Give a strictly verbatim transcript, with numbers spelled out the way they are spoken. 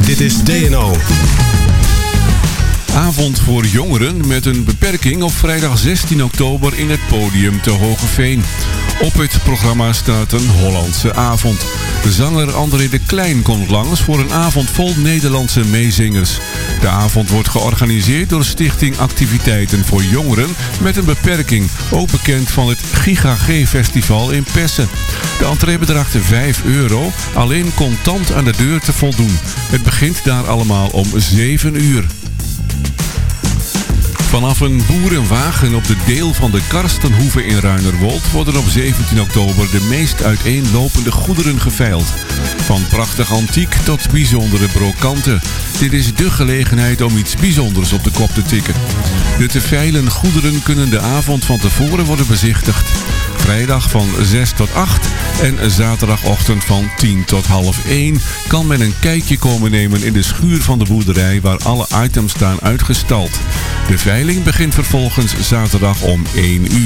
Dit is D N O. Avond voor jongeren met een beperking op vrijdag zestien oktober in het Podium te Hoogeveen. Op het programma staat een Hollandse avond. Zanger André de Klein komt langs voor een avond vol Nederlandse meezingers. De avond wordt georganiseerd door Stichting Activiteiten voor Jongeren met een beperking, ook bekend van het Giga G-festival in Pessen. De entree bedraagt vijf euro, alleen contant aan de deur te voldoen. Het begint daar allemaal om zeven uur. Vanaf een boerenwagen op de deel van de Karstenhoeve in Ruinerwold worden op zeventien oktober de meest uiteenlopende goederen geveild. Van prachtig antiek tot bijzondere brokanten. Dit is dé gelegenheid om iets bijzonders op de kop te tikken. De te veilen goederen kunnen de avond van tevoren worden bezichtigd. Vrijdag van zes tot acht en zaterdagochtend van tien tot half één kan men een kijkje komen nemen in de schuur van de boerderij waar alle items staan uitgestald. De veiling begint vervolgens zaterdag om één uur.